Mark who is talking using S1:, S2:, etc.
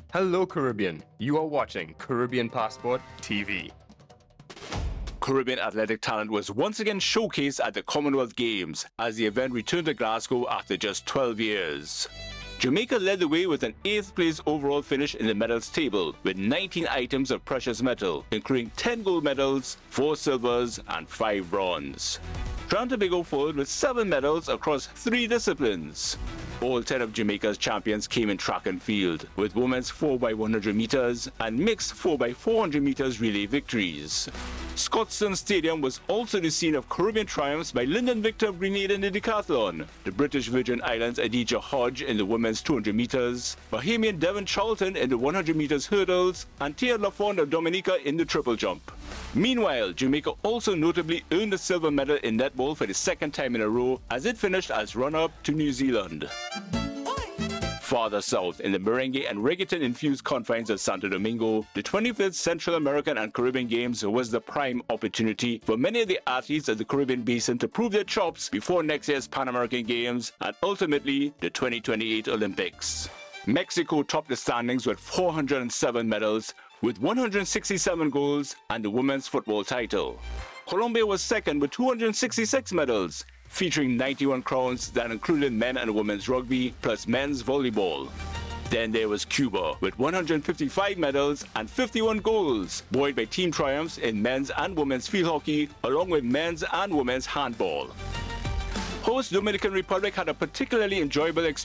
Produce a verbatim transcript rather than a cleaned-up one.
S1: Hello, Caribbean. You are watching Caribbean Passport T V.
S2: Caribbean athletic talent was once again showcased at the Commonwealth Games as the event returned to Glasgow after just twelve years. Jamaica led the way with an eighth place overall finish in the medals table with nineteen items of precious metal, including ten gold medals, four silvers, and five bronze. Trinidad and Tobago followed with seven medals across three disciplines. All ten of Jamaica's champions came in track and field, with women's four by one hundred meters and mixed four by four hundred meters relay victories. Scotstoun Stadium was also the scene of Caribbean triumphs by Lyndon Victor of Grenada in the decathlon, the British Virgin Islands Adidja Hodge in the women's two hundred meters, Bahamian Devon Charlton in the one hundred meters hurdles, and Tia Lafond of Dominica in the triple jump. Meanwhile, Jamaica also notably earned a silver medal in netball for the second time in a row as it finished as runner-up to New Zealand. Farther south, in the merengue and reggaeton-infused confines of Santo Domingo, the twenty-fifth Central American and Caribbean Games was the prime opportunity for many of the athletes of the Caribbean Basin to prove their chops before next year's Pan American Games and ultimately the twenty twenty-eight Olympics. Mexico topped the standings with four hundred seven medals, with one hundred sixty-seven goals and the women's football title. Colombia was second with two hundred sixty-six medals, featuring ninety-one crowns that included men and women's rugby plus men's volleyball. Then there was Cuba with one hundred fifty-five medals and fifty-one goals, buoyed by team triumphs in men's and women's field hockey, along with men's and women's handball. Host Dominican Republic had a particularly enjoyable experience